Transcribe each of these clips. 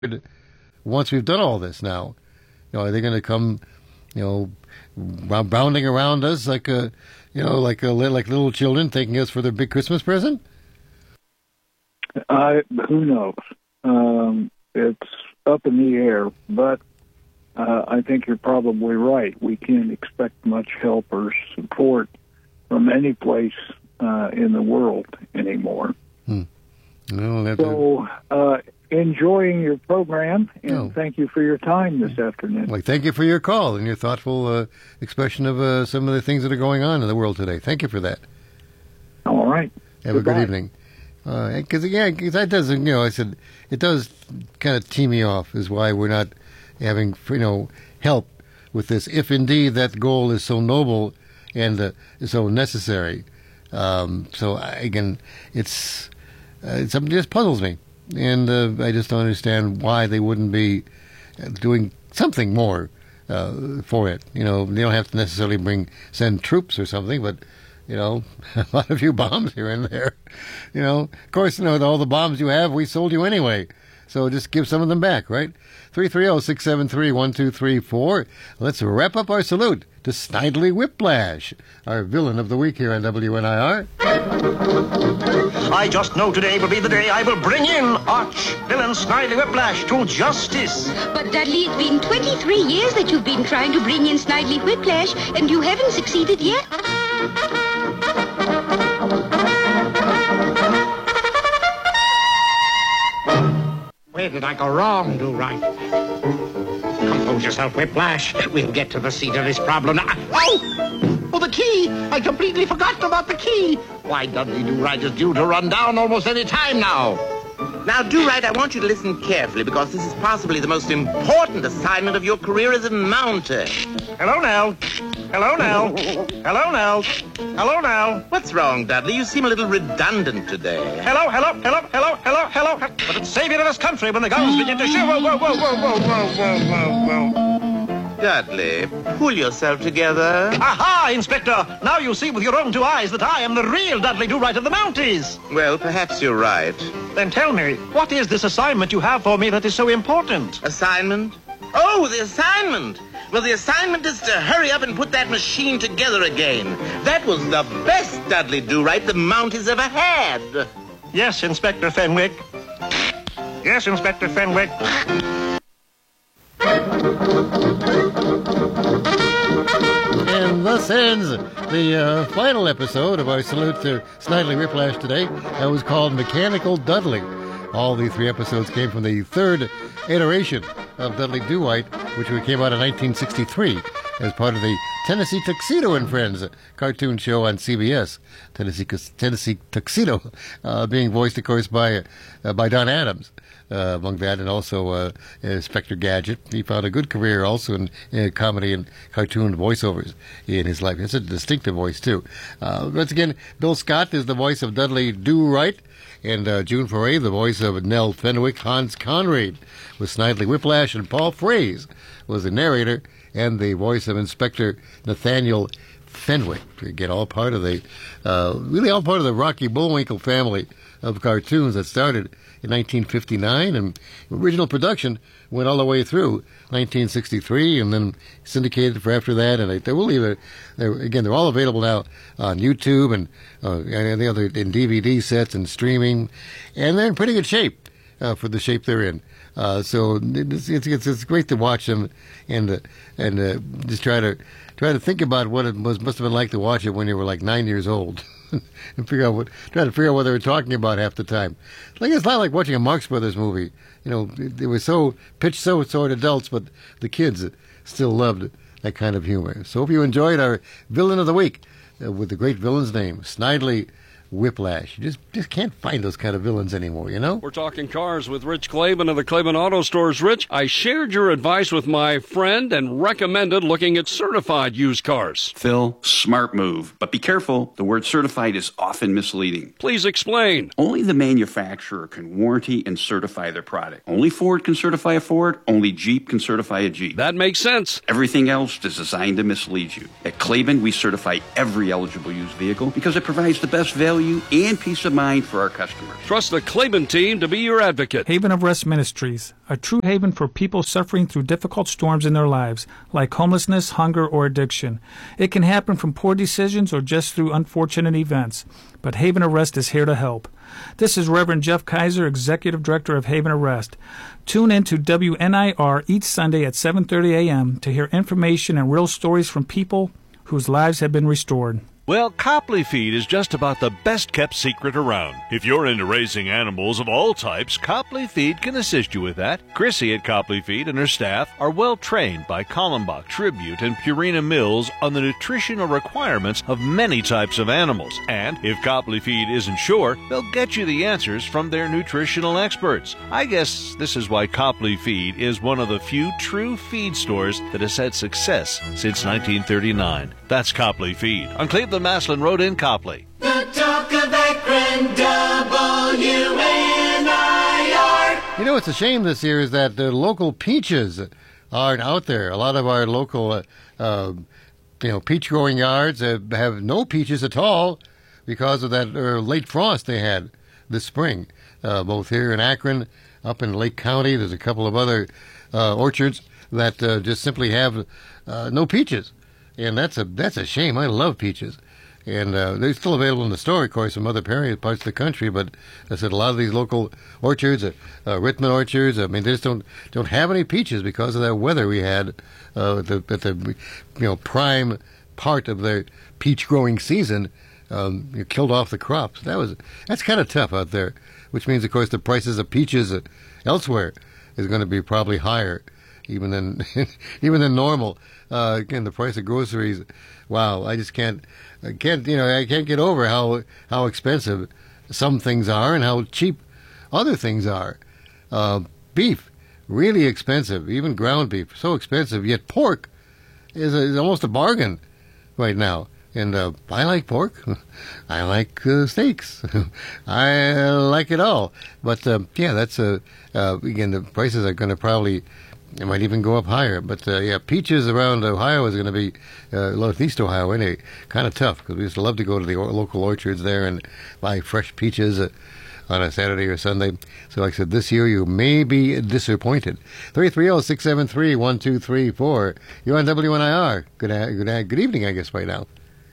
once we've done all this now? Are they going to come, bounding around us like like little children, taking us for their big Christmas present? Who knows? It's up in the air, but I think you're probably right. We can't expect much help or support from any place in the world anymore. So, enjoying your program, and thank you for your time this afternoon. Well, thank you for your call and your thoughtful expression of some of the things that are going on in the world today. Thank you for that. All right. Have a good evening. Because that does, I said, it does kind of tee me off, is why we're not having, help with this, if indeed that goal is so noble and so necessary. Again, it's something that just puzzles me. And I just don't understand why they wouldn't be doing something more for it. They don't have to necessarily send troops or something, but a lot of few bombs here and there. Of course, all the bombs you have, we sold you anyway. So just give some of them back, right? 330-673-1234. Let's wrap up our salute to Snidely Whiplash, our villain of the week here on WNIR. I just know today will be the day I will bring in arch-villain Snidely Whiplash to justice. But Dudley, it's been 23 years that you've been trying to bring in Snidely Whiplash, and you haven't succeeded yet. Where did I go wrong, Do-Right? Compose yourself, Whiplash. We'll get to the seat of this problem now. Oh, the key! I completely forgot about the key. Why, Dudley Do-Right is due to run down almost any time now. Now, Do-Right, I want you to listen carefully, because this is possibly the most important assignment of your career as a mounter. Hello, Nell. Hello, Nell. Hello, Nell. Hello, Nell. What's wrong, Dudley? You seem a little redundant today. Hello. But it's savior of this country when the guns begin to shoot. Whoa. Dudley, pull yourself together. Aha, Inspector! Now you see with your own two eyes that I am the real Dudley Do-Right of the Mounties. Well, perhaps you're right. Then tell me, what is this assignment you have for me that is so important? Assignment? Oh, the assignment! Well, the assignment is to hurry up and put that machine together again. That was the best Dudley Do-Right the Mounties ever had. Yes, Inspector Fenwick. Yes, Inspector Fenwick. And thus ends the final episode of our salute to Snidely Whiplash today. That was called Mechanical Dudley. All the 3 episodes came from the third iteration of Dudley Do-Right, which came out in 1963 as part of the Tennessee Tuxedo and Friends cartoon show on CBS. Tennessee Tuxedo being voiced, of course, by Don Adams. Among that, and also Inspector Gadget. He found a good career also in comedy and cartoon voiceovers in his life. It's a distinctive voice, too. Once again, Bill Scott is the voice of Dudley Do-Right, and June Foray, the voice of Nell Fenwick. Hans Conried was Snidely Whiplash, and Paul Freys was the narrator and the voice of Inspector Nathaniel Fenwick. Again, all part of the Rocky Bullwinkle family of cartoons that started in 1959, and original production went all the way through 1963, and then syndicated for after that. And they're all available now on YouTube and the other in DVD sets and streaming, and they're in pretty good shape for the shape they're in. So it's great to watch them and just try to think about what it must have been like to watch it when you were like 9 years old. And try to figure out what they were talking about half the time. It's not like watching a Marx Brothers movie. They were so pitched so toward adults, but the kids still loved that kind of humor. So hope you enjoyed our villain of the week with the great villain's name, Snidely Whiplash. You just can't find those kind of villains anymore, We're talking cars with Rich Klaban of the Klaban Auto Stores. Rich, I shared your advice with my friend and recommended looking at certified used cars. Phil, smart move. But be careful, the word certified is often misleading. Please explain. Only the manufacturer can warranty and certify their product. Only Ford can certify a Ford, only Jeep can certify a Jeep. That makes sense. Everything else is designed to mislead you. At Klaban, we certify every eligible used vehicle because it provides the best value value and peace of mind for our customers. Trust the Claiborne team to be your advocate. Haven of Rest Ministries, a true haven for people suffering through difficult storms in their lives, like homelessness, hunger, or addiction. It can happen from poor decisions or just through unfortunate events, but Haven of Rest is here to help. This is Reverend Jeff Kaiser, Executive Director of Haven of Rest. Tune in to WNIR each Sunday at 7:30 a.m. to hear information and real stories from people whose lives have been restored. Well, Copley Feed is just about the best-kept secret around. If you're into raising animals of all types, Copley Feed can assist you with that. Chrissy at Copley Feed and her staff are well-trained by Kallenbach, Tribute, and Purina Mills on the nutritional requirements of many types of animals. And if Copley Feed isn't sure, they'll get you the answers from their nutritional experts. I guess this is why Copley Feed is one of the few true feed stores that has had success since 1939. That's Copley Feed on Cleveland-Maslin Road in Copley. The talk of Akron, WNIR. You know, it's a shame this year is that the local peaches aren't out there. A lot of our local, peach growing yards have no peaches at all because of that late frost they had this spring. Both here in Akron, up in Lake County, there's a couple of other orchards that just simply have no peaches. And that's a shame. I love peaches. And they're still available in the store, of course, from other parts of the country. But I said a lot of these local orchards, Richmond orchards, I mean, they just don't have any peaches because of that weather we had at the prime part of their peach growing season. It killed off the crops. That's kind of tough out there, which means, of course, the prices of peaches elsewhere is going to be probably higher, even than normal. Again, the price of groceries. Wow, I can't get over how expensive some things are and how cheap other things are. Beef, really expensive, even ground beef, so expensive. Yet pork is almost a bargain right now. And I like pork. I like steaks. I like it all. But that's again, the prices are going to probably. It might even go up higher. But, peaches around Ohio is going to be, northeast Ohio, anyway, kind of tough because we used to love to go to the local orchards there and buy fresh peaches on a Saturday or Sunday. So like I said, this year you may be disappointed. 330-673-1234. You're on WNIR. Good evening, I guess, right now.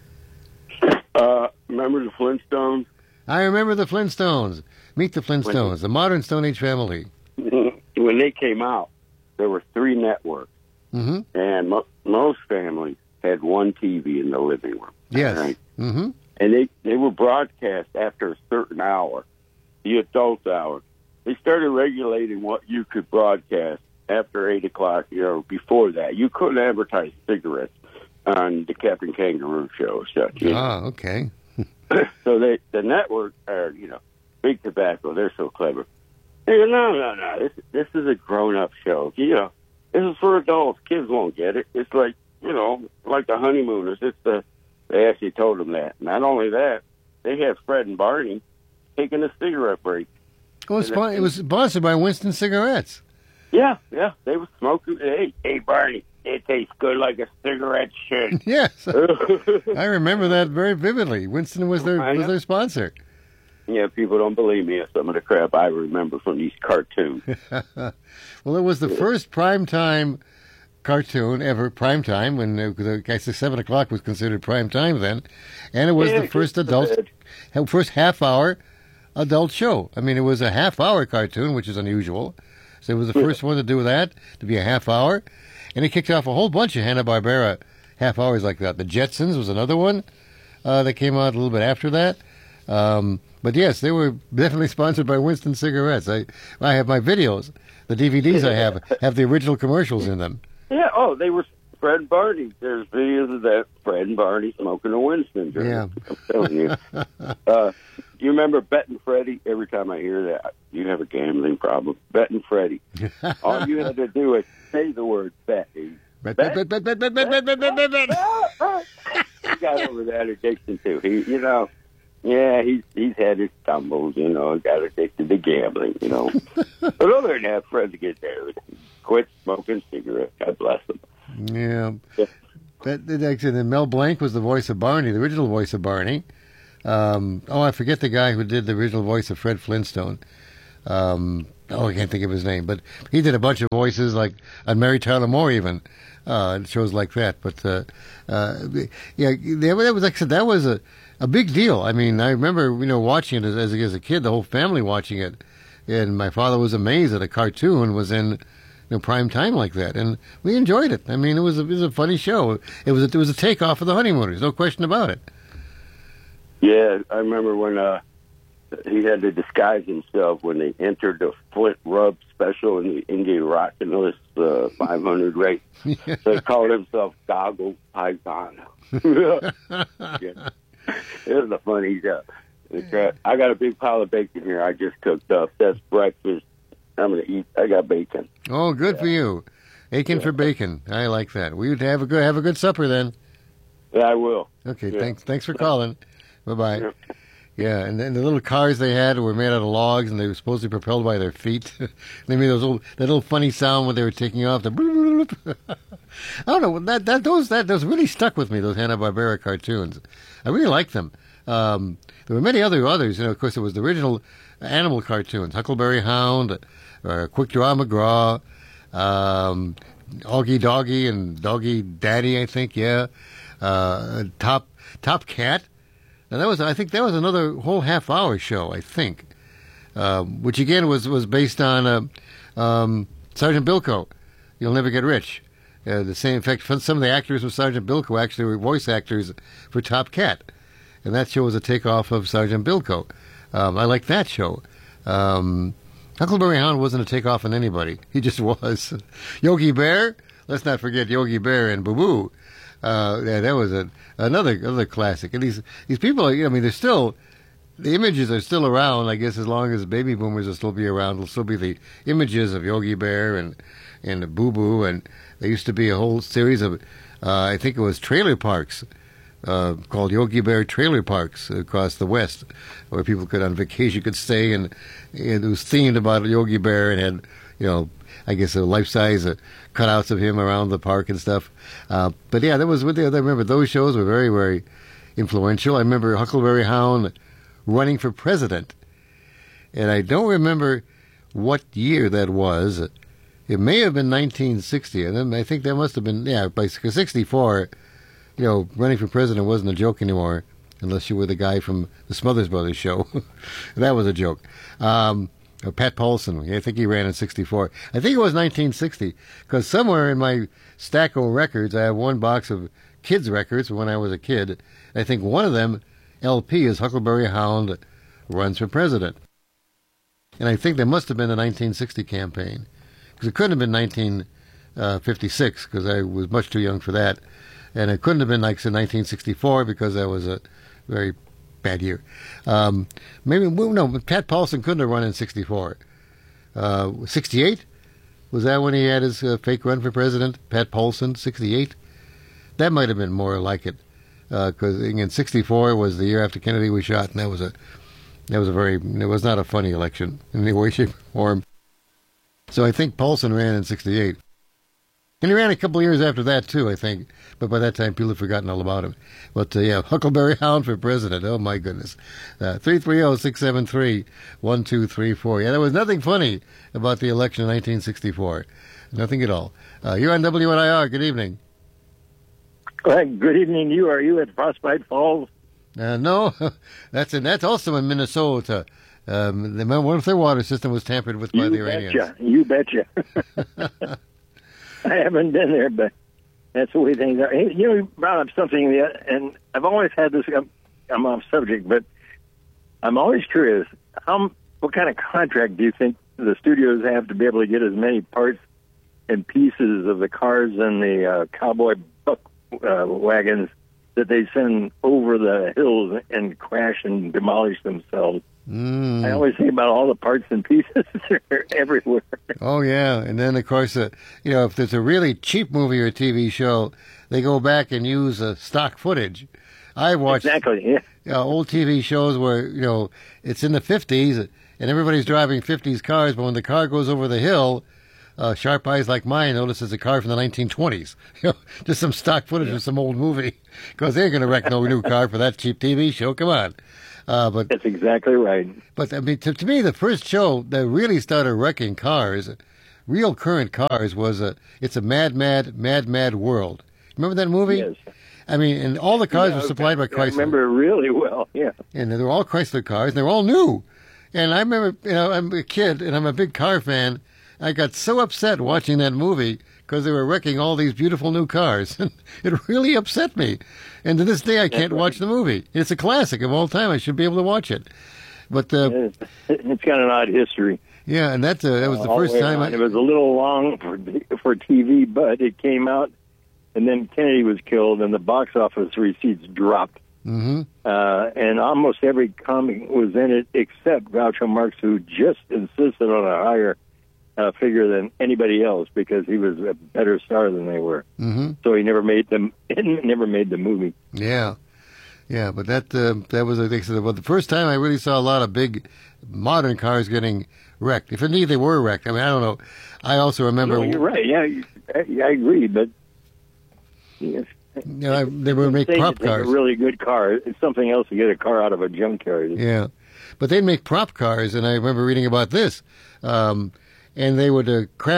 Remember the Flintstones? I remember the Flintstones. Meet the Flintstones, the modern Stone Age family. When they came out, there were 3 networks, and most families had one TV in the living room. Yes. Right? Mm-hmm. And they were broadcast after a certain hour, the adult hour. They started regulating what you could broadcast after 8 o'clock, before that. You couldn't advertise cigarettes on the Captain Kangaroo show. Okay. So the network are, Big Tobacco, they're so clever. They go, no. This is a grown-up show. This is for adults. Kids won't get it. It's like, like the Honeymooners. They actually told them that. Not only that, they had Fred and Barney taking a cigarette break. It was sponsored by Winston Cigarettes. Yeah. They were smoking. Hey, Barney, it tastes good like a cigarette should. Yes. I remember that very vividly. Winston was their sponsor. Yeah, people don't believe me at some of the crap I remember from these cartoons. Well, it was the first primetime cartoon ever, primetime, when I guess 7 o'clock was considered prime time then, and it was the first half-hour adult show. I mean, it was a half-hour cartoon, which is unusual. So it was the first one to do that, to be a half-hour, and it kicked off a whole bunch of Hanna-Barbera half-hours like that. The Jetsons was another one that came out a little bit after that. But yes, they were definitely sponsored by Winston Cigarettes. I have my videos. The DVDs I have the original commercials in them. Yeah, they were Fred and Barney. There's videos of that Fred and Barney smoking a Winston. Yeah. I'm telling you. You remember Bet and Freddy? Every time I hear that, you have a gambling problem. Bet and Freddy. All you had to do is say the word bet. Bet. He got over that addiction, too. He's had his stumbles, got addicted to gambling, But other than that, Fred's get there. Quit smoking cigarettes. God bless him. Yeah. Actually, Mel Blanc was the voice of Barney, the original voice of Barney. I forget the guy who did the original voice of Fred Flintstone. I can't think of his name, but he did a bunch of voices, like on Mary Tyler Moore, even shows like that. But that was, like I said, that was a big deal. I mean, I remember watching it as a kid, the whole family watching it, and my father was amazed that a cartoon was in prime time like that, and we enjoyed it. I mean, it was a funny show. It was a takeoff of the Honeymooners, no question about it. Yeah, I remember when he had to disguise himself when they entered the Flint Rub special in the Indian Rock and those 500 race. Yeah. So he called himself Goggle Python. Yeah. It was a funny show. I got a big pile of bacon here I just cooked up. That's breakfast. I'm going to eat. I got bacon. Oh, good for you. Aching for bacon. I like that. We would have a good supper then. Yeah, I will. Okay, thanks for calling. Bye-bye. Yeah, and then the little cars they had were made out of logs, and they were supposed to be propelled by their feet. They made that little funny sound when they were taking off. I don't know. Those really stuck with me. Those Hanna-Barbera cartoons. I really liked them. There were many others. Of course, there was the original animal cartoons: Huckleberry Hound, Quick Draw McGraw, Augie Doggy and Doggy Daddy. I think, yeah. Top Cat. Now I think that was another whole half-hour show, I think, which again was based on Sergeant Bilko. You'll Never Get Rich. The same, in fact, some of the actors of Sergeant Bilko actually were voice actors for Top Cat, and that show was a takeoff of Sergeant Bilko. I like that show. Huckleberry Hound wasn't a takeoff on anybody; he just was. Yogi Bear. Let's not forget Yogi Bear and Boo Boo. That was another classic. And these people, they're still, the images are still around. I guess as long as baby boomers will still be around, there'll still be the images of Yogi Bear and Boo Boo. And there used to be a whole series of, I think it was trailer parks, called Yogi Bear Trailer Parks across the West, where people on vacation could stay, and it was themed about Yogi Bear and had, I guess life-size cutouts of him around the park and stuff. But yeah, that was what I remember. Those shows were very, very influential. I remember Huckleberry Hound running for president, and I don't remember what year that was. It may have been 1960, and then I think that must have been, by 64. Running for president wasn't a joke anymore, unless you were the guy from the Smothers Brothers show. That was a joke. Pat Paulson, I think he ran in 64. I think it was 1960, because somewhere in my stack of records, I have one box of kids' records when I was a kid. I think one of them, LP, is Huckleberry Hound Runs for President. And I think there must have been a 1960 campaign, because it couldn't have been 1956, because I was much too young for that. And it couldn't have been, like, say, 1964, because that was a very bad year. Pat Paulson couldn't have run in 64. 68? Was that when he had his fake run for president? Pat Paulson, 68? That might have been more like it, because again, 64 was the year after Kennedy was shot, and it was not a funny election in any way, shape, or form. So I think Paulson ran in 68. And he ran a couple of years after that, too, I think. But by that time, people had forgotten all about him. But, Huckleberry Hound for president. Oh, my goodness. 330-673-1234. Yeah, there was nothing funny about the election of 1964. Nothing at all. You're on WNIR. Good evening. Good evening to you. Are you at Frostbite Falls? No. That's also in Minnesota. One of their water system was tampered with by the Iranians. You betcha. I haven't been there, but that's the way things are. Hey, you brought up something, and I've always had this. I'm off subject, but I'm always curious. What kind of contract do you think the studios have to be able to get as many parts and pieces of the cars and the cowboy buck wagons that they send over the hills and crash and demolish themselves? I always think about all the parts and pieces that are everywhere. Oh, yeah. And then, of course, if there's a really cheap movie or TV show, they go back and use stock footage. I watched old TV shows where, it's in the 50s and everybody's driving 50s cars, but when the car goes over the hill, sharp eyes like mine notices a car from the 1920s. Just some stock footage of some old movie, because they're going to wreck no new car for that cheap TV show. Come on. But that's exactly right. But I mean, to me, the first show that really started wrecking cars, real current cars, was It's a Mad, Mad, Mad, Mad World. Remember that movie? Yes. I mean, and all the cars were supplied by Chrysler. I remember it really well, yeah. And they were all Chrysler cars, and they were all new. And I remember, I'm a kid, and I'm a big car fan. I got so upset watching that movie because they were wrecking all these beautiful new cars. And it really upset me. And to this day, I can't watch the movie. It's a classic of all time. I should be able to watch it. But it's got an odd history. Yeah, and that was the first time. It was a little long for TV, but it came out. And then Kennedy was killed, and the box office receipts dropped. Mm-hmm. And almost every comic was in it except Groucho Marx, who just insisted on a higher figure than anybody else because he was a better star than they were. Mm-hmm. So he never made them. Never made the movie. Yeah, but that was the first time I really saw a lot of big modern cars getting wrecked. If indeed they were wrecked. I mean, I don't know. I also remember. No, you're right. Yeah, I agree, but. Yes. They would make prop cars. A really good car. It's something else to get a car out of a junkyard. Yeah, but they'd make prop cars, and I remember reading about this. And they would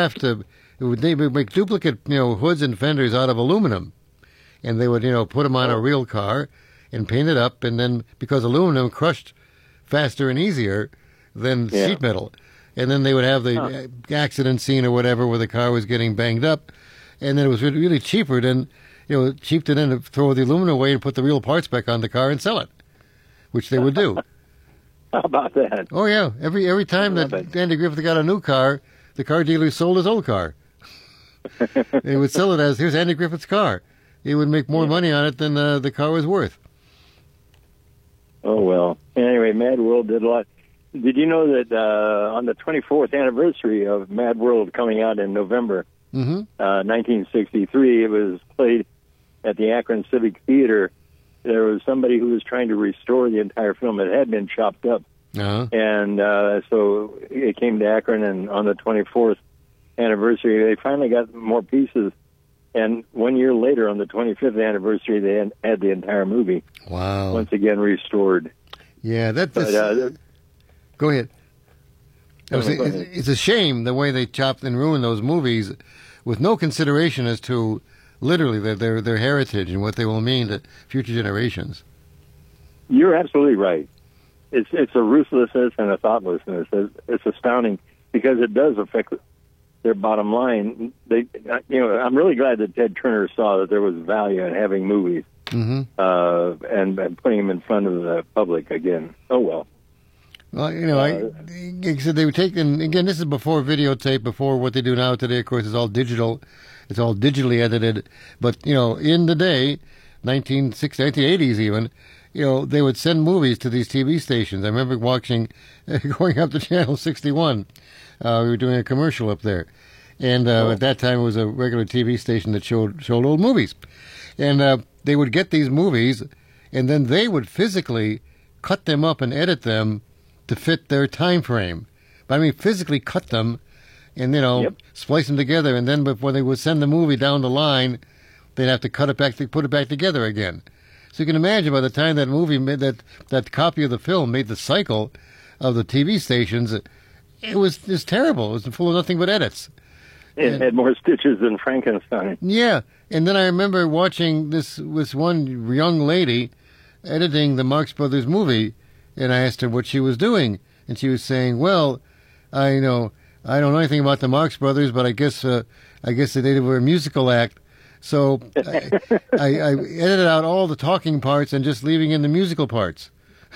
they would make duplicate, hoods and fenders out of aluminum, and they would, put them on a real car and paint it up, and then because aluminum crushed faster and easier than sheet metal, and then they would have the accident scene or whatever where the car was getting banged up, and then it was really cheaper than. Cheap to then throw the aluminum away and put the real parts back on the car and sell it, which they would do. How about that? Oh, yeah. Every time that Andy Griffith got a new car, the car dealer sold his old car. They would sell it as, here's Andy Griffith's car. He would make more money on it than the car was worth. Oh, well. Anyway, Mad World did a lot. Did you know that on the 24th anniversary of Mad World coming out in November 1963, it was played at the Akron Civic Theater. There was somebody who was trying to restore the entire film. It had been chopped up. And so it came to Akron, and on the 24th anniversary, they finally got more pieces. And 1 year later, on the 25th anniversary, they had the entire movie. Wow. Once again restored. Yeah, go ahead. It's a shame the way they chopped and ruined those movies with no consideration as to literally their heritage and what they will mean to future generations. You're absolutely right. It's a ruthlessness and a thoughtlessness. It's astounding because it does affect their bottom line. I'm really glad that Ted Turner saw that there was value in having movies and putting them in front of the public again. Oh, well. Well, so they would take, and again, this is before videotape, before what they do now today. Of course, it's all digital. It's all digitally edited. But, in the day, 1960s, 1980s even, they would send movies to these TV stations. I remember going up to Channel 61. We were doing a commercial up there. And at that time, it was a regular TV station that showed old movies. And they would get these movies, and then they would physically cut them up and edit them to fit their time frame. But I mean, physically cut them and, splice them together. And then before they would send the movie down the line, they'd have to put it back together again. So you can imagine by the time that movie made that copy of the film made the cycle of the TV stations, it was just terrible. It was full of nothing but edits. It had more stitches than Frankenstein. Yeah. And then I remember watching this one young lady editing the Marx Brothers movie, and I asked her what she was doing, and she was saying, "Well, I don't know anything about the Marx Brothers, but I guess that they were a musical act, so I edited out all the talking parts and just leaving in the musical parts."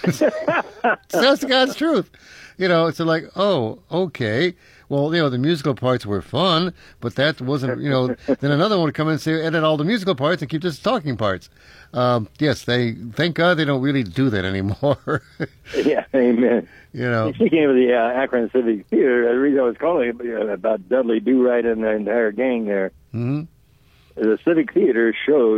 That's God's truth. It's like, oh, okay. Well, the musical parts were fun, but that wasn't, then another one would come in and say, edit all the musical parts and keep just talking parts. Yes, thank God they don't really do that anymore. Yeah, amen. Speaking of the Akron Civic Theater, the reason I was calling about Dudley Do-Right and the entire gang there, the Civic Theater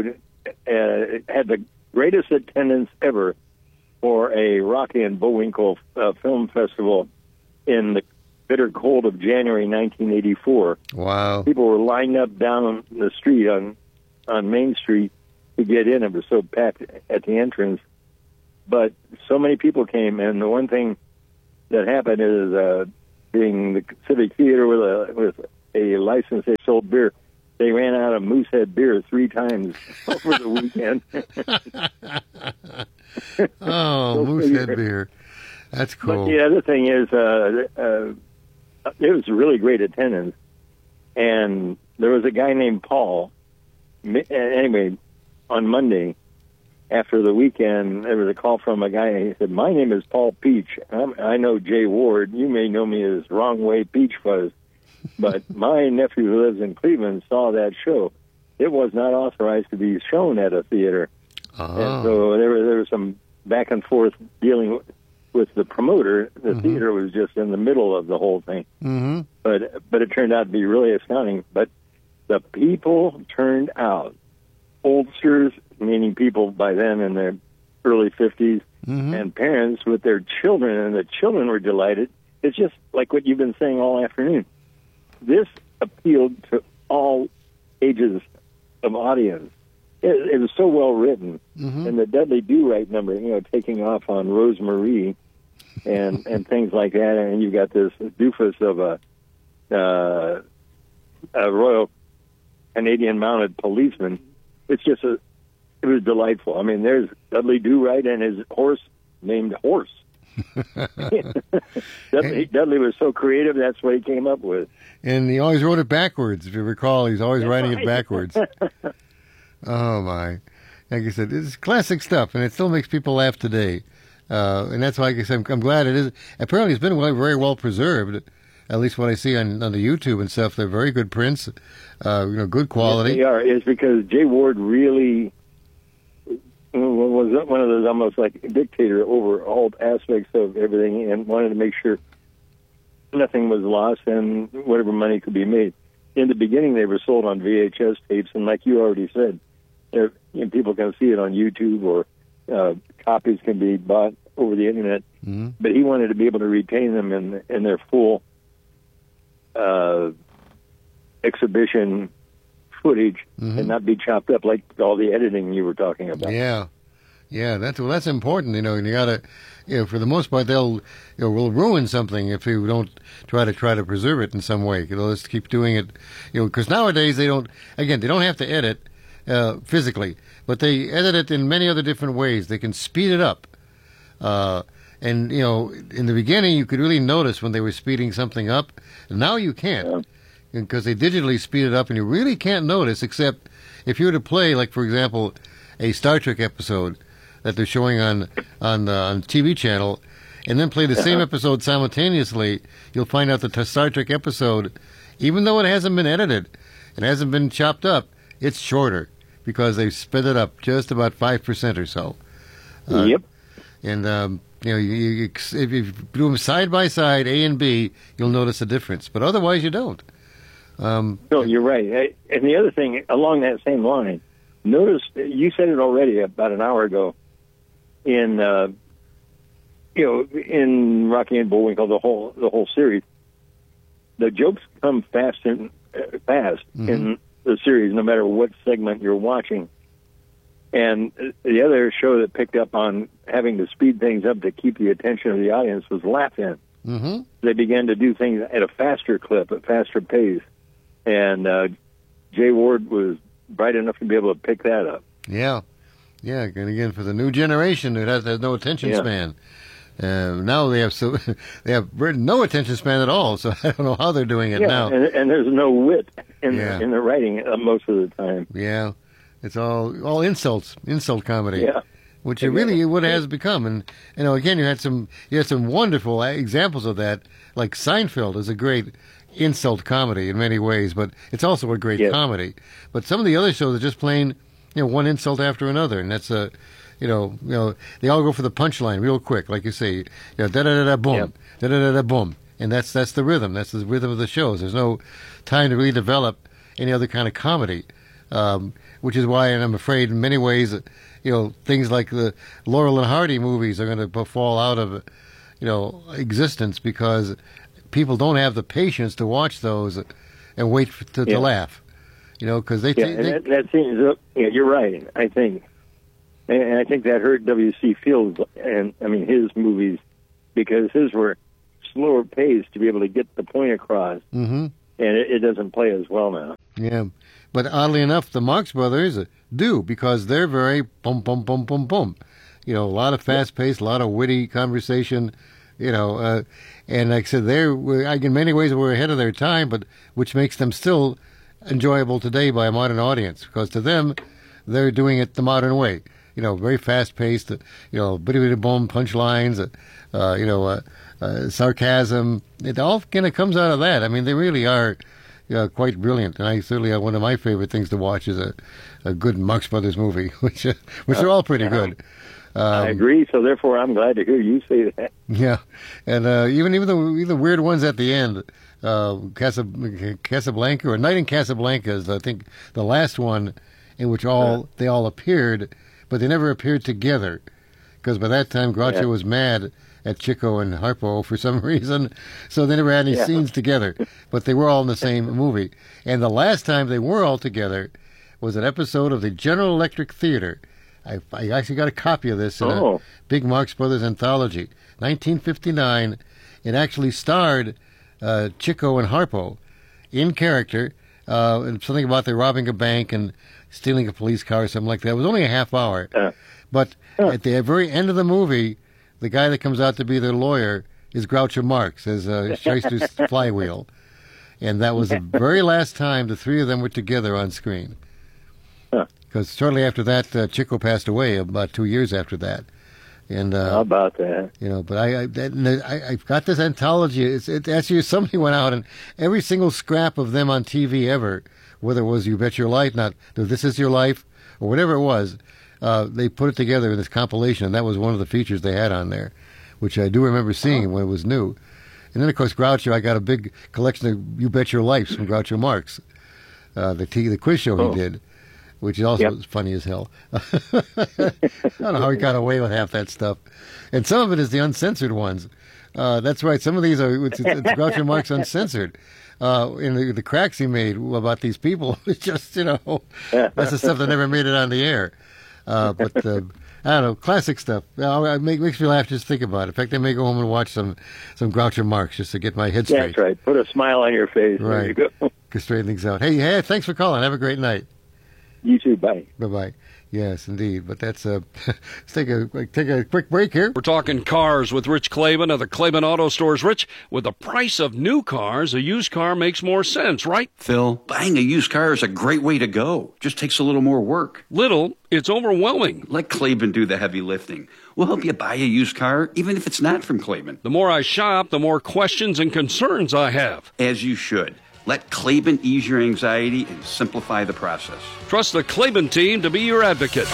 had the greatest attendance ever for a Rocky and Bullwinkle film festival in bitter cold of January 1984. Wow. People were lined up down the street on Main Street to get in. It was so packed at the entrance. But so many people came, and the one thing that happened is being the Civic Theater with a license, they sold beer. They ran out of Moosehead beer 3 times over the weekend. Oh, Moosehead beer. That's cool. But the other thing is, it was really great attendance. And there was a guy named Paul. Anyway, on Monday, after the weekend, there was a call from a guy. He said, "My name is Paul Peach. I know Jay Ward. You may know me as Wrong Way Peach Fuzz. But my nephew who lives in Cleveland saw that show. It was not authorized to be shown at a theater." And so there was some back and forth dealing with the promoter. The theater was just in the middle of the whole thing. Mm-hmm. But it turned out to be really astounding. But the people turned out. Oldsters, meaning people by then in their early 50s, and parents with their children, and the children were delighted. It's just like what you've been saying all afternoon. This appealed to all ages of audience. It was so well written. And the Dudley Do-Right number, taking off on Rosemarie and things like that, and you've got this doofus of a Royal Canadian Mounted Policeman. It's just it was delightful. I mean, there's Dudley Do-Right and his horse named Horse. Dudley was so creative, that's what he came up with. And he always wrote it backwards. If you recall, he's always writing it backwards. Oh, my. Like I said, it's classic stuff, and it still makes people laugh today. And that's why, like I said, I'm glad it is. Apparently, it's been very well preserved, at least what I see on the YouTube and stuff. They're very good prints, good quality. Yes, they are. It's because Jay Ward really was one of those almost like dictator over all aspects of everything and wanted to make sure nothing was lost and whatever money could be made. In the beginning, they were sold on VHS tapes, and like you already said, people can see it on YouTube or copies can be bought over the Internet. But he wanted to be able to retain them in their full exhibition footage and not be chopped up like all the editing you were talking about. Yeah, that's important. And you gotta, for the most part, will ruin something if you don't try to preserve it in some way. They'll just keep doing it, because nowadays they don't have to edit physically, but they edit it in many other different ways. They can speed it up. And, in the beginning, you could really notice when they were speeding something up. And now you can't, because they digitally speed it up, and you really can't notice, except if you were to play, like, for example, a Star Trek episode that they're showing on TV channel, and then play the same episode simultaneously, you'll find out that the Star Trek episode, even though it hasn't been edited, it hasn't been chopped up, it's shorter, because they've sped it up just about 5% or so. Yep. And, if you do them side by side, A and B, you'll notice a difference. But otherwise, you don't. No, you're right. And the other thing, along that same line, notice, you said it already about an hour ago, in Rocky and Bullwinkle, the whole series, the jokes come fast in the series, no matter what segment you're watching. And the other show that picked up on having to speed things up to keep the attention of the audience was Laugh-In. They began to do things at a faster clip, a faster pace. And Jay Ward was bright enough to be able to pick that up. Yeah. And again, for the new generation that has no attention span. Now they have no attention span at all, so I don't know how they're doing it now. And there's no wit in the writing most of the time. Yeah. It's all insult comedy, which it really what it has become. And again, you had some wonderful examples of that. Like Seinfeld is a great insult comedy in many ways, but it's also a great comedy. But some of the other shows are just plain, one insult after another, and that's they all go for the punchline real quick, like you say, da da da da boom, da da da da boom, and that's the rhythm. That's the rhythm of the shows. There's no time to really develop any other kind of comedy. Which is why, and I'm afraid in many ways, things like the Laurel and Hardy movies are going to fall out of, existence because people don't have the patience to watch those and wait to laugh. Because they that seems. You're right. I think, and I think that hurt W.C. Fields and his movies, because his were slower paced to be able to get the point across, and it doesn't play as well now. Yeah, but oddly enough, the Marx Brothers do, because they're very boom, boom, boom, boom, boom. A lot of fast paced, a lot of witty conversation. And like I said, in many ways we're ahead of their time, but which makes them still enjoyable today by a modern audience, because to them, they're doing it the modern way. Very fast-paced, bitty-bitty-boom punchlines, sarcasm. It all kind of comes out of that. They really are quite brilliant, and I certainly one of my favorite things to watch is a good Marx Brothers movie, which are all pretty good. I agree, so therefore I'm glad to hear you say that. Yeah, and even the weird ones at the end, Casablanca, or Night in Casablanca is, I think, the last one in which they all appeared, but they never appeared together, because by that time Groucho was mad at Chico and Harpo for some reason, so they never had any scenes together, but they were all in the same movie. And the last time they were all together was an episode of the General Electric Theater. I actually got a copy of this in a big Marx Brothers anthology, 1959. It actually starred Chico and Harpo in character, and something about they're robbing a bank and stealing a police car or something like that. It was only a half hour. But at the very end of the movie, the guy that comes out to be their lawyer is Groucho Marx as Shyster's flywheel. And that was the very last time the three of them were together on screen. Because shortly after that, Chico passed away, about 2 years after that. And how about that? But I've got this anthology. It actually, somebody went out and every single scrap of them on TV ever, whether it was You Bet Your Life, not This Is Your Life, or whatever it was, they put it together in this compilation, and that was one of the features they had on there, which I do remember seeing when it was new. And then, of course, Groucho, I got a big collection of You Bet Your Life from Groucho Marx, the quiz show he did, which is also funny as hell. I don't know how he got away with half that stuff. And some of it is the uncensored ones. That's right. Some of these it's Groucho Marx uncensored. In the cracks he made about these people, it's just, that's the stuff that never made it on the air. But I don't know, classic stuff. It makes me laugh just think about it. In fact, I may go home and watch some Groucho Marx just to get my head straight. That's right. Put a smile on your face. Right. There you go. To straighten things out. Hey, thanks for calling. Have a great night. You too. Bye. Bye-bye. Yes, indeed. But that's let's take a quick break here. We're talking cars with Rich Klaban of the Klaban Auto Stores. Rich, with the price of new cars, a used car makes more sense, right? Phil, buying a used car is a great way to go. Just takes a little more work. Little? It's overwhelming. Let Klaban do the heavy lifting. We'll help you buy a used car, even if it's not from Klaban. The more I shop, the more questions and concerns I have. As you should. Let Klaban ease your anxiety and simplify the process. Trust the Klaban team to be your advocate.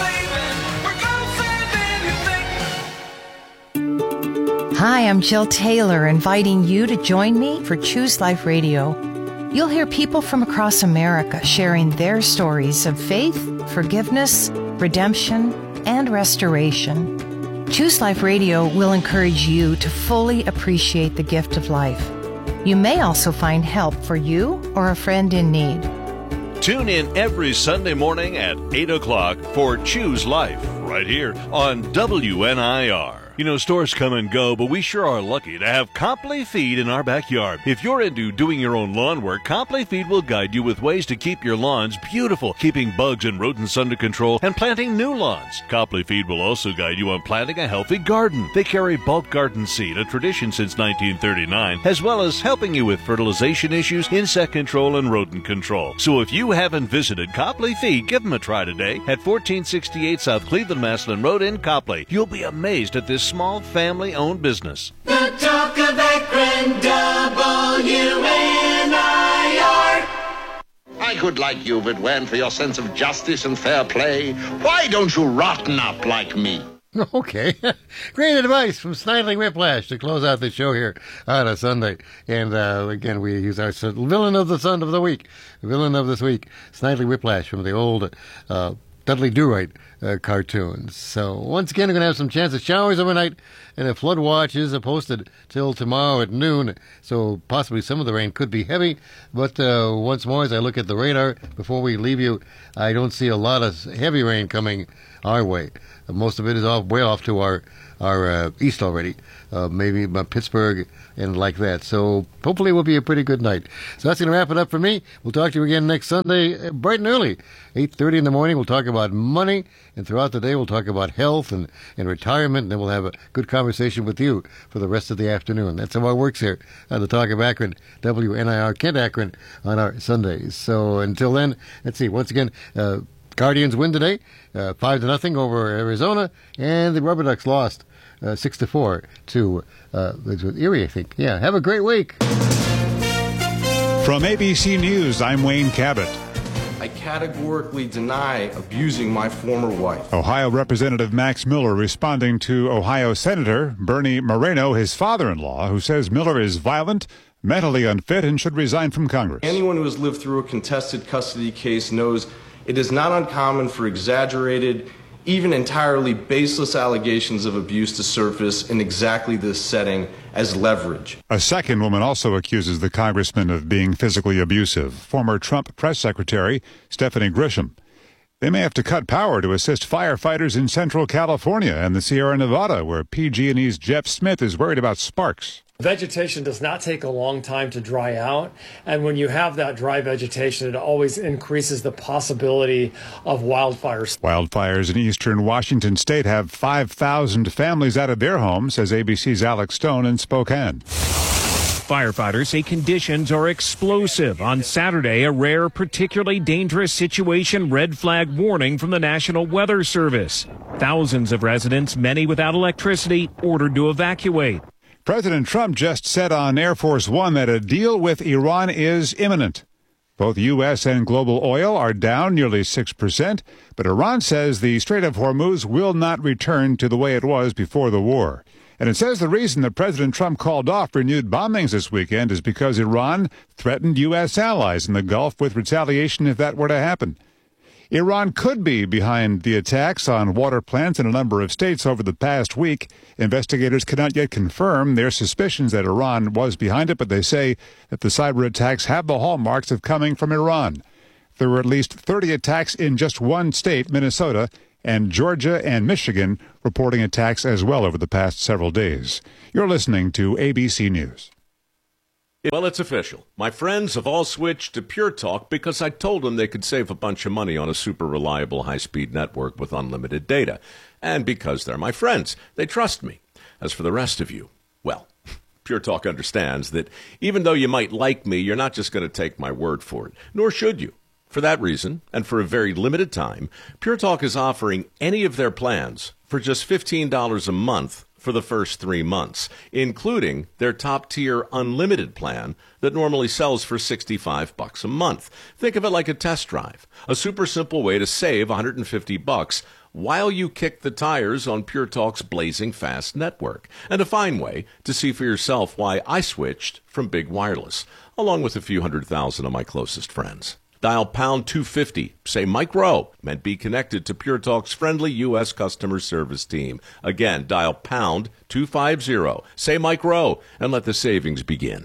Hi, I'm Jill Taylor, inviting you to join me for Choose Life Radio. You'll hear people from across America sharing their stories of faith, forgiveness, redemption, and restoration. Choose Life Radio will encourage you to fully appreciate the gift of life. You may also find help for you or a friend in need. Tune in every Sunday morning at 8 o'clock for Choose Life, right here on WNIR. Stores come and go, but we sure are lucky to have Copley Feed in our backyard. If you're into doing your own lawn work, Copley Feed will guide you with ways to keep your lawns beautiful, keeping bugs and rodents under control, and planting new lawns. Copley Feed will also guide you on planting a healthy garden. They carry bulk garden seed, a tradition since 1939, as well as helping you with fertilization issues, insect control, and rodent control. So if you haven't visited Copley Feed, give them a try today at 1468 South Cleveland-Maslin Road in Copley. You'll be amazed at this small family-owned business. The talk of Akron, WNIR. I could like you if it weren't for your sense of justice and fair play. Why don't you rotten up like me? Okay. Great advice from Snidely Whiplash to close out the show here on a Sunday. And again, we use our villain of the week, Snidely Whiplash from the old Dudley Do-Right cartoons. So once again, we're going to have some chance of showers overnight, and the flood watches are posted till tomorrow at noon. So possibly some of the rain could be heavy. But once more, as I look at the radar before we leave you, I don't see a lot of heavy rain coming our way. Most of it is way off to our east already, maybe Pittsburgh and like that. So hopefully it will be a pretty good night. So that's going to wrap it up for me. We'll talk to you again next Sunday, bright and early, 8:30 in the morning. We'll talk about money, and throughout the day we'll talk about health and retirement, and then we'll have a good conversation with you for the rest of the afternoon. That's how it works here on the Talk of Akron, WNIR Kent Akron, on our Sundays. So until then, let's see. Once again, Guardians win today, 5-0 over Arizona, and the Rubber Ducks lost 6-4 to Erie, I think. Yeah, have a great week. From ABC News, I'm Wayne Cabot. I categorically deny abusing my former wife. Ohio Representative Max Miller responding to Ohio Senator Bernie Moreno, his father-in-law, who says Miller is violent, mentally unfit, and should resign from Congress. Anyone who has lived through a contested custody case knows it is not uncommon for exaggerated, even entirely baseless allegations of abuse to surface in exactly this setting as leverage. A second woman also accuses the congressman of being physically abusive, former Trump press secretary Stephanie Grisham. They may have to cut power to assist firefighters in Central California and the Sierra Nevada, where PG&E's Jeff Smith is worried about sparks. Vegetation does not take a long time to dry out, and when you have that dry vegetation, it always increases the possibility of wildfires. Wildfires in eastern Washington state have 5,000 families out of their homes, says ABC's Alex Stone in Spokane. Firefighters say conditions are explosive. On Saturday, a rare, particularly dangerous situation red flag warning from the National Weather Service. Thousands of residents, many without electricity, ordered to evacuate. President Trump just said on Air Force One that a deal with Iran is imminent. Both U.S. and global oil are down nearly 6%, but Iran says the Strait of Hormuz will not return to the way it was before the war. And it says the reason that President Trump called off renewed bombings this weekend is because Iran threatened U.S. allies in the Gulf with retaliation if that were to happen. Iran could be behind the attacks on water plants in a number of states over the past week. Investigators cannot yet confirm their suspicions that Iran was behind it, but they say that the cyber attacks have the hallmarks of coming from Iran. There were at least 30 attacks in just one state, Minnesota, and Georgia and Michigan reporting attacks as well over the past several days. You're listening to ABC News. Well, it's official. My friends have all switched to Pure Talk because I told them they could save a bunch of money on a super reliable high-speed network with unlimited data. And because they're my friends, they trust me. As for the rest of you, well, Pure Talk understands that even though you might like me, you're not just going to take my word for it, nor should you. For that reason, and for a very limited time, Pure Talk is offering any of their plans for just $15 a month for the first 3 months, including their top-tier unlimited plan that normally sells for $65 a month. Think of it like a test drive, a super simple way to save $150 while you kick the tires on Pure Talk's blazing fast network, and a fine way to see for yourself why I switched from big wireless, along with a few 100,000 of my closest friends. Dial pound 250, say Mike Rowe, and be connected to Pure Talk's friendly U.S. customer service team. Again, dial pound 250, say Mike Rowe, and let the savings begin.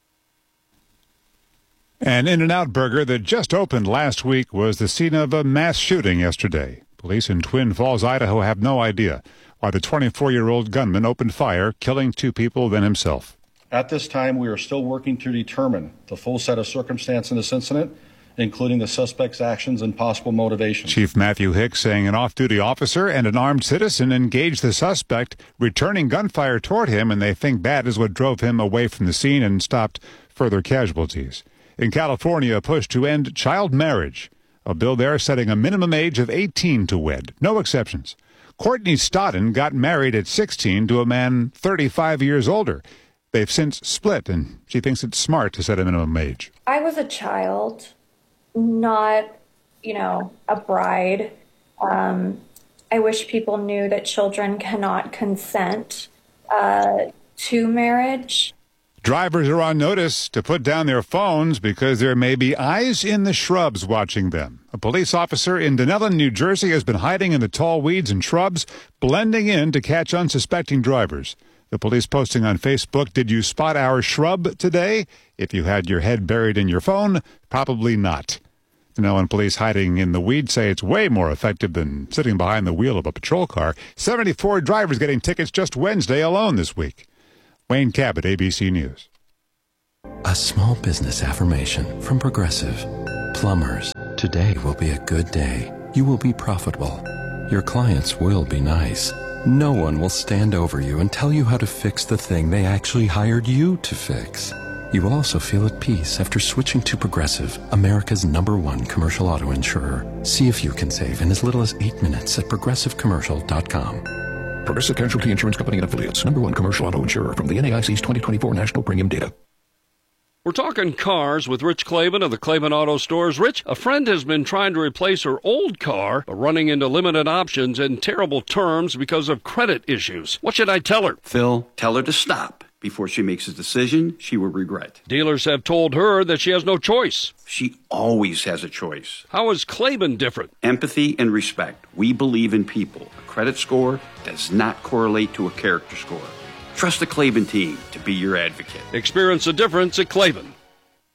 An In-N-Out Burger that just opened last week was the scene of a mass shooting yesterday. Police in Twin Falls, Idaho have no idea why the 24-year-old gunman opened fire, killing 2 people, then himself. At this time, we are still working to determine the full set of circumstance in this incident, including the suspect's actions and possible motivation. Chief Matthew Hicks saying an off-duty officer and an armed citizen engaged the suspect, returning gunfire toward him, and they think that is what drove him away from the scene and stopped further casualties. In California, a push to end child marriage. A bill there setting a minimum age of 18 to wed. No exceptions. Courtney Stodden got married at 16 to a man 35 years older. They've since split, and she thinks it's smart to set a minimum age. I was a child, not, a bride. I wish people knew that children cannot consent to marriage. Drivers are on notice to put down their phones because there may be eyes in the shrubs watching them. A police officer in Dunellen, New Jersey, has been hiding in the tall weeds and shrubs, blending in to catch unsuspecting drivers. The police posting on Facebook, "Did you spot our shrub today?" If you had your head buried in your phone, probably not. Dunellen police hiding in the weeds say it's way more effective than sitting behind the wheel of a patrol car. 74 drivers getting tickets just Wednesday alone this week. Wayne Cabot, ABC News. A small business affirmation from Progressive. Plumbers, today will be a good day. You will be profitable. Your clients will be nice. No one will stand over you and tell you how to fix the thing they actually hired you to fix. You will also feel at peace after switching to Progressive, America's #1 commercial auto insurer. See if you can save in as little as 8 minutes at progressivecommercial.com. Progressive Casualty Insurance Company and Affiliates, #1 commercial auto insurer from the NAIC's 2024 National Premium Data. We're talking cars with Rich Klaban of the Klaban Auto Stores. Rich, a friend has been trying to replace her old car, but running into limited options and terrible terms because of credit issues. What should I tell her? Phil, tell her to stop before she makes a decision she will regret. Dealers have told her that she has no choice. She always has a choice. How is Klaban different? Empathy and respect. We believe in people. A credit score does not correlate to a character score. Trust the Klaban team to be your advocate. Experience the difference at Klaban.